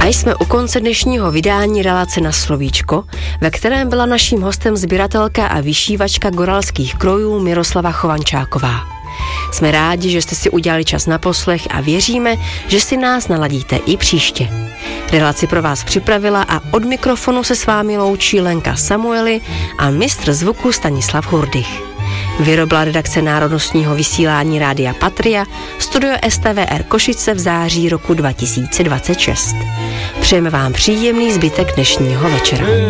jsme u konce dnešního vydání relace Na slovíčko, ve kterém byla naším hostem sběratelka a vyšívačka goralských krojů Miroslava Chovančáková. Jsme rádi, že jste si udělali čas na poslech a věříme, že si nás naladíte i příště. Relaci pro vás připravila a od mikrofonu se s vámi loučí Lenka Samueli a mistr zvuku Stanislav Hurdych. Vyrobila redakce národnostního vysílání Rádia Patria, studio STVR Košice v září roku 2026. Přejeme vám příjemný zbytek dnešního večera.